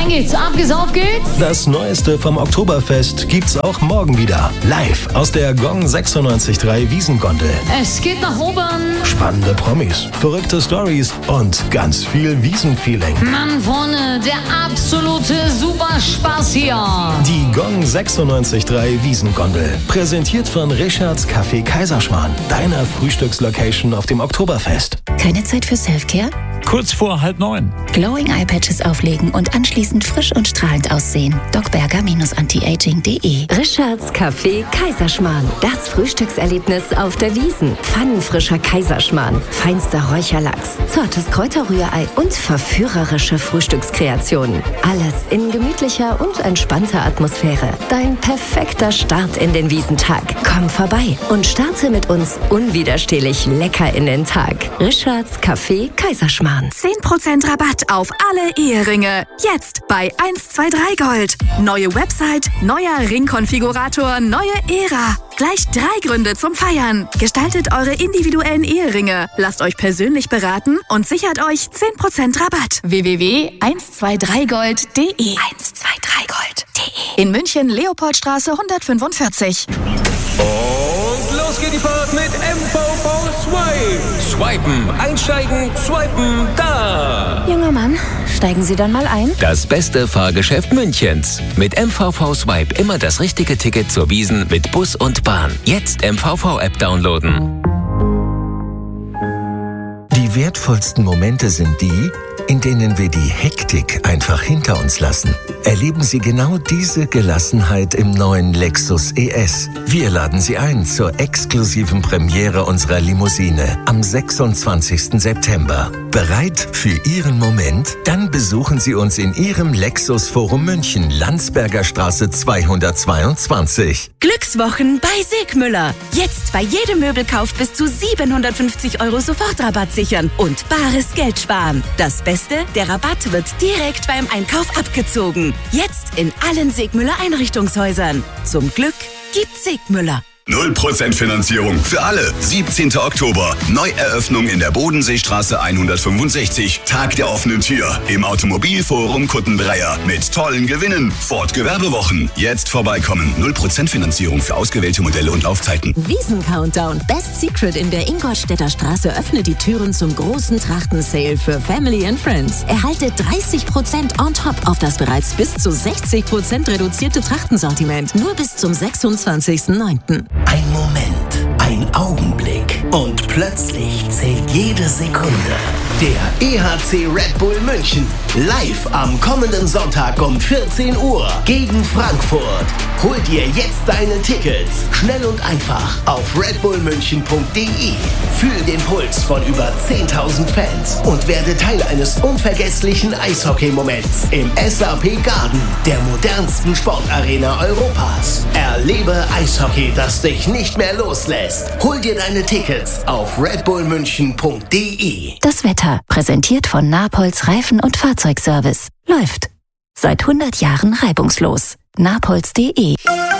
Rein geht's, abgesauft geht's. Das Neueste vom Oktoberfest gibt's auch morgen wieder. Live aus der Gong 96.3 Wiesengondel. Es geht nach oben. Spannende Promis, verrückte Stories und ganz viel Wiesenfeeling. Mann, vorne, der absolute Superspaß hier. Die Gong 96.3 Wiesengondel. Präsentiert von Richards Café Kaiserschmarrn. Deiner Frühstückslocation auf dem Oktoberfest. Keine Zeit für Selfcare? Kurz vor 8:30. Glowing Eye Patches auflegen und anschließend frisch und strahlend aussehen. docberger-antiaging.de. Richards Café Kaiserschmarrn. Das Frühstückserlebnis auf der Wiesn. Pfannenfrischer Kaiserschmarrn, feinster Räucherlachs, zartes Kräuterrührei und verführerische Frühstückskreationen. Alles in gemütlicher und entspannter Atmosphäre. Dein perfekter Start in den Wiesentag. Komm vorbei und starte mit uns unwiderstehlich lecker in den Tag. Richards Café Kaiserschmarrn. 10% Rabatt auf alle Eheringe. Jetzt bei 123 Gold. Neue Website, neuer Ringkonfigurator, neue Ära. Gleich 3 Gründe zum Feiern. Gestaltet eure individuellen Eheringe. Lasst euch persönlich beraten und sichert euch 10% Rabatt. www.123gold.de 123gold.de In München, Leopoldstraße 145. Und los geht die Fahrt mit MVV Swipe. Swipen, einsteigen, swipen, da. Junger Mann, steigen Sie dann mal ein. Das beste Fahrgeschäft Münchens. Mit MVV Swipe immer das richtige Ticket zur Wiesn mit Bus und Bahn. Jetzt MVV-App downloaden. Die wertvollsten Momente sind die, in denen wir die Hektik einfach hinter uns lassen. Erleben Sie genau diese Gelassenheit im neuen Lexus ES. Wir laden Sie ein zur exklusiven Premiere unserer Limousine am 26. September. Bereit für Ihren Moment? Dann besuchen Sie uns in Ihrem Lexus Forum München, Landsberger Straße 222. Glückswochen bei Segmüller. Jetzt bei jedem Möbelkauf bis zu 750 € Sofortrabatt sichern und bares Geld sparen. Das Beste, der Rabatt wird direkt beim Einkauf abgezogen. Jetzt in allen Segmüller Einrichtungshäusern. Zum Glück gibt's Segmüller. 0% Finanzierung für alle. 17. Oktober. Neueröffnung in der Bodenseestraße 165. Tag der offenen Tür. Im Automobilforum Kuttenbreier. Mit tollen Gewinnen. Ford Gewerbewochen. Jetzt vorbeikommen. 0% Finanzierung für ausgewählte Modelle und Laufzeiten. Wiesn Countdown. Best Secret in der Ingolstädter Straße öffnet die Türen zum großen Trachten-Sale für Family and Friends. Erhalte 30% on top auf das bereits bis zu 60% reduzierte Trachtensortiment. Nur bis zum 26.09. Ein Moment, ein Augenblick und plötzlich zählt jede Sekunde. Der EHC Red Bull München, live am kommenden Sonntag um 14 Uhr gegen Frankfurt. Hol dir jetzt deine Tickets, schnell und einfach, auf redbullmünchen.de. Fühl den Puls von über 10.000 Fans und werde Teil eines unvergesslichen Eishockey-Moments im SAP Garden, der modernsten Sportarena Europas. Erlebe Eishockey, das dich nicht mehr loslässt. Hol dir deine Tickets auf redbullmünchen.de. Das Wetter, präsentiert von Napolz Reifen- und Fahrzeugservice. Läuft. Seit 100 Jahren reibungslos. napolz.de.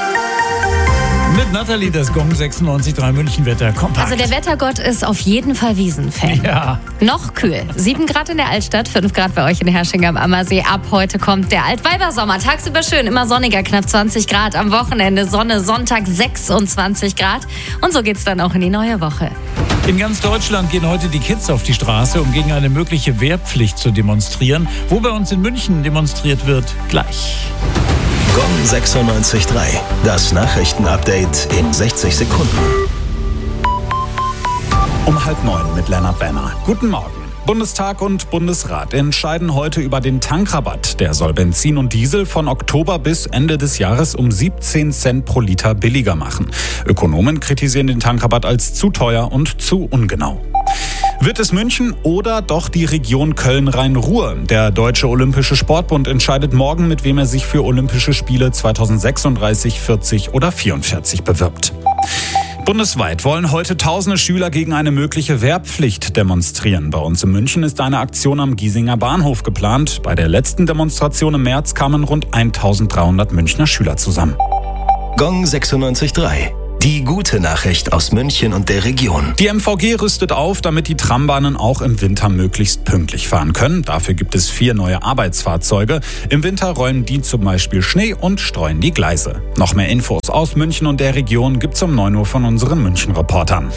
Mit Nathalie, das Gong 96.3 München-Wetter kompakt. Also der Wettergott ist auf jeden Fall Wiesn-Fan. Ja. Noch kühl. 7 Grad in der Altstadt, 5 Grad bei euch in Hersching am Ammersee. Ab heute kommt der Altweibersommer. Tagsüber schön, immer sonniger, knapp 20 Grad. Am Wochenende Sonne, Sonntag 26 Grad. Und so geht's dann auch in die neue Woche. In ganz Deutschland gehen heute die Kids auf die Straße, um gegen eine mögliche Wehrpflicht zu demonstrieren. Wo bei uns in München demonstriert wird, gleich. Gong 96.3. Das Nachrichtenupdate in 60 Sekunden. Um 8:30 mit Lennart Werner. Guten Morgen. Bundestag und Bundesrat entscheiden heute über den Tankrabatt. Der soll Benzin und Diesel von Oktober bis Ende des Jahres um 17 Cent pro Liter billiger machen. Ökonomen kritisieren den Tankrabatt als zu teuer und zu ungenau. Wird es München oder doch die Region Köln-Rhein-Ruhr? Der Deutsche Olympische Sportbund entscheidet morgen, mit wem er sich für Olympische Spiele 2036, 40 oder 44 bewirbt. Bundesweit wollen heute tausende Schüler gegen eine mögliche Wehrpflicht demonstrieren. Bei uns in München ist eine Aktion am Giesinger Bahnhof geplant. Bei der letzten Demonstration im März kamen rund 1300 Münchner Schüler zusammen. Gong 96.3. Die gute Nachricht aus München und der Region. Die MVG rüstet auf, damit die Trambahnen auch im Winter möglichst pünktlich fahren können. Dafür gibt es 4 neue Arbeitsfahrzeuge. Im Winter räumen die zum Beispiel Schnee und streuen die Gleise. Noch mehr Infos aus München und der Region gibt's um 9 Uhr von unseren München-Reportern.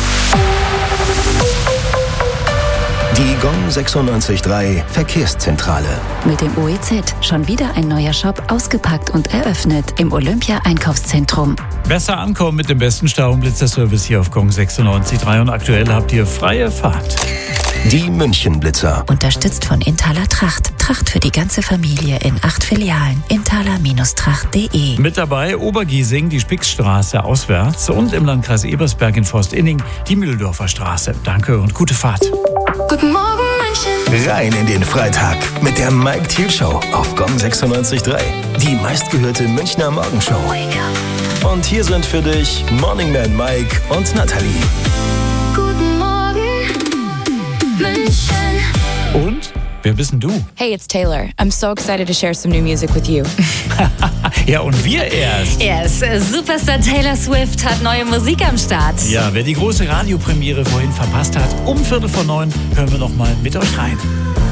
Die GOM 96.3 Verkehrszentrale. Mit dem OEZ schon wieder ein neuer Shop ausgepackt und eröffnet im Olympia-Einkaufszentrum. Besser ankommen mit dem besten Staublitzer-Service hier auf GOM 96.3 und aktuell habt ihr freie Fahrt. Die München-Blitzer. Unterstützt von Intaler Tracht. Tracht für die ganze Familie in 8 Filialen. Intaler-Tracht.de. Mit dabei Obergiesing, die Spixstraße auswärts und im Landkreis Ebersberg in Forstinning die Mühldorfer Straße. Danke und gute Fahrt. Guten Morgen, München. Rein in den Freitag mit der Mike Thiel Show auf GOM 96.3. Die meistgehörte Münchner Morgenshow. Und hier sind für dich Morning Man Mike und Nathalie. Guten Morgen, München. Und? Wer bist denn du? Hey, it's Taylor. I'm so excited to share some new music with you. Ja, und wir erst. Yes, Superstar Taylor Swift hat neue Musik am Start. Ja, wer die große Radiopremiere vorhin verpasst hat, um 8:45 hören wir noch mal mit euch rein.